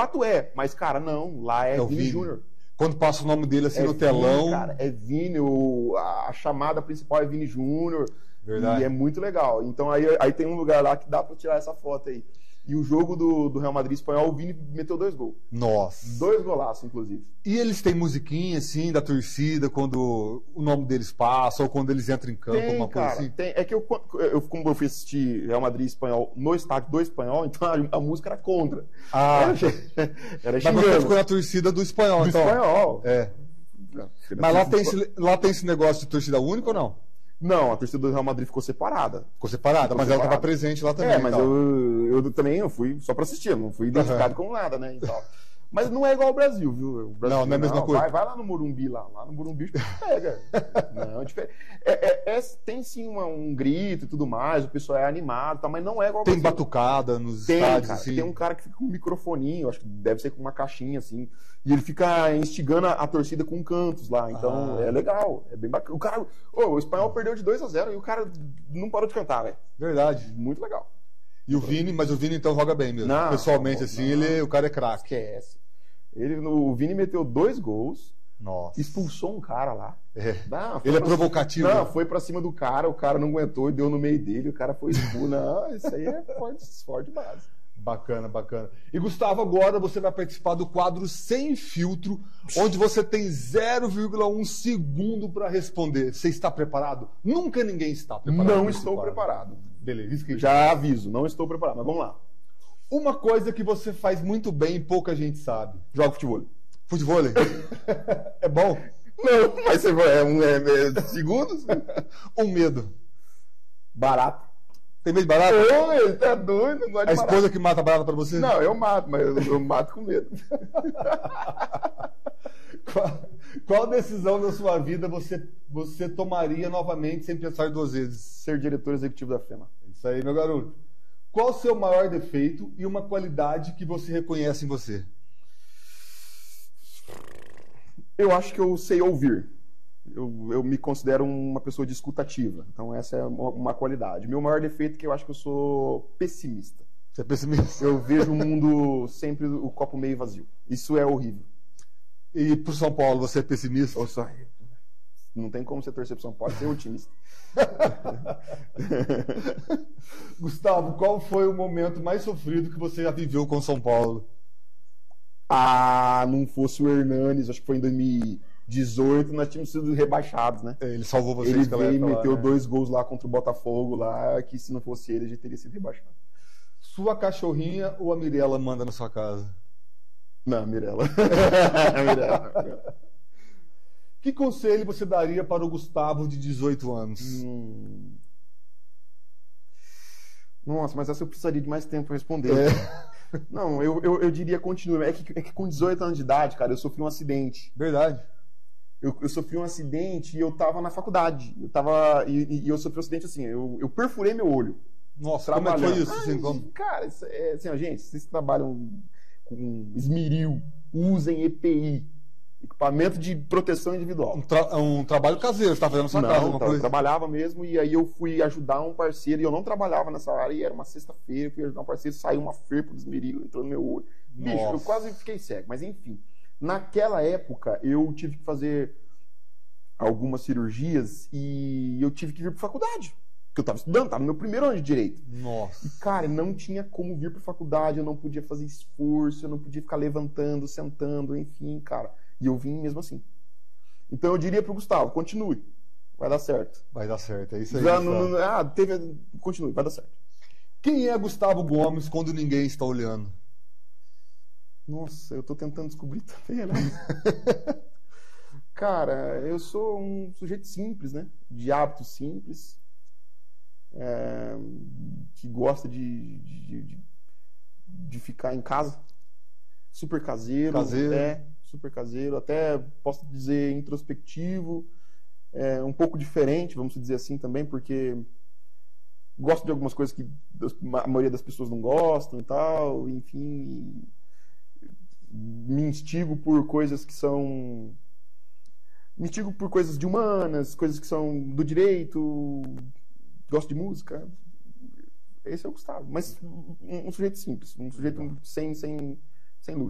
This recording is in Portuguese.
fato é, mas, cara, não, lá é É o Vini Vini. Júnior. Quando passa o nome dele assim É no Vini, telão. cara, é Vini, a chamada principal é Vini Júnior. Verdade. E é muito legal. Então aí tem um lugar lá que dá pra tirar essa foto aí. E o jogo do Real Madrid espanhol, o Vini meteu 2 gols. Nossa. 2 golaços, inclusive. E eles têm musiquinha, assim, da torcida, quando o nome deles passa, ou quando eles entram em campo, Tem, alguma coisa cara, assim? tem. É que como eu fui assistir Real Madrid espanhol no estádio do espanhol, então a música era contra. Ah, Era mas você xingando. ficou na torcida do espanhol, Do então. espanhol. É. Não, Mas lá tem esse negócio de torcida única ou não? Não, a torcida do Real Madrid ficou separada. Ficou separada, Ficou mas ela separada. estava presente lá também. É, mas então. eu também eu fui só pra assistir, não fui identificado com nada, né? E tal. Mas não é igual ao Brasil, viu? O Brasil, Não é a mesma coisa. Vai lá no Morumbi lá. Lá no Morumbi o bicho pega. Não, é diferente. Tem sim um grito e tudo mais, o pessoal é animado, tá, mas não é igual ao Tem Brasil. batucada nos Tem, estádios, cara, assim. tem um cara que fica com um microfoninho, acho que deve ser com uma caixinha assim, e ele fica instigando a torcida com cantos lá, então é legal, é bem bacana. O espanhol perdeu de 2-0 e o cara não parou de cantar, velho. Verdade. Muito legal. E o Vini, mas o Vini então joga bem mesmo. Não, Pessoalmente, assim, o cara é craque. Esquece. O Vini meteu 2 gols, Nossa. expulsou um cara lá. É. Não, foi Ele é pra- provocativo. Não, foi pra cima do cara, o cara não aguentou e deu no meio dele, o cara foi expulso. Não, isso aí é forte base. Bacana, bacana. E Gustavo, agora você vai participar do quadro Sem Filtro, onde você tem 0,1 segundo para responder. Você está preparado? Nunca ninguém está preparado. Não nesse estou quadro. preparado. Beleza, isso que Já aviso, não estou preparado, mas vamos lá. Uma coisa que você faz muito bem e pouca gente sabe. Jogo futebol. Futebol? É bom? Não, mas você vai, segundos? Um medo. Barato. Tem medo de barata? Ô, ele tá doido, não gosta A de esposa que mata barata para você? Não, eu mato, mas eu mato com medo. Qual decisão da sua vida você tomaria novamente sem pensar 2 vezes? Ser diretor executivo da FEMA. Isso aí, meu garoto. Qual o seu maior defeito e uma qualidade que você reconhece em você? Eu acho que eu sei ouvir. Eu me considero uma pessoa de escuta ativa. Então essa é uma qualidade. Meu maior defeito é que eu acho que eu sou pessimista. Você é pessimista? Eu vejo o mundo sempre o copo meio vazio. Isso é horrível. E pro São Paulo, você é pessimista? Eu só... Não tem como você torcer pro São Paulo e ser otimista. Gustavo, qual foi o momento mais sofrido que você já viveu com São Paulo? Não fosse o Hernanes, acho que foi em 2018, nós tínhamos sido rebaixados, né? Ele salvou vocês Ele naquela veio e época lá, meteu né? 2 gols lá contra o Botafogo, lá, que se não fosse ele, a gente teria sido rebaixado. Sua cachorrinha ou a Mirella manda na sua casa? Não, Mirella. Mirella. Que conselho você daria para o Gustavo de 18 anos? Nossa, mas essa eu precisaria de mais tempo para responder. Não, eu diria continue. É que com 18 anos de idade, cara, eu sofri um acidente. Verdade. Eu sofri um acidente e eu tava na faculdade. E eu sofri um acidente assim, eu perfurei meu olho. Nossa, como é que foi isso? Assim, Cara, assim, ó, gente, vocês trabalham com esmeril, usem EPI, equipamento de proteção individual. Um trabalho caseiro, você tá fazendo na sua casa, Não, uma eu coisa. trabalhava mesmo, e aí eu fui ajudar um parceiro, e eu não trabalhava nessa área, e era uma sexta-feira, eu fui ajudar um parceiro, saiu uma ferpa do esmeril, entrou no meu olho. Bicho, eu Nossa. quase fiquei cego, mas enfim. Naquela época, eu tive que fazer algumas cirurgias, e eu tive que vir para faculdade. Porque eu tava estudando, tava no meu primeiro ano de direito. Nossa. E, cara, não tinha como vir pra faculdade, eu não podia fazer esforço, eu não podia ficar levantando, sentando, enfim, cara. E eu vim mesmo assim. Então eu diria pro Gustavo, continue, vai dar certo. Vai dar certo, é isso aí. Continue, vai dar certo. Quem é Gustavo Gomes quando ninguém está olhando? Nossa, eu tô tentando descobrir também, né? Cara, eu sou um sujeito simples, né? De hábitos simples. Que gosta de ficar em casa, super caseiro, super caseiro, até posso dizer introspectivo, um pouco diferente, vamos dizer assim também, porque gosto de algumas coisas que a maioria das pessoas não gostam e tal, enfim, me instigo por coisas que são... Me instigo por coisas de humanas, coisas que são do direito, gosto de música. Esse é o Gustavo. Mas um sujeito simples, um sujeito sem luxo.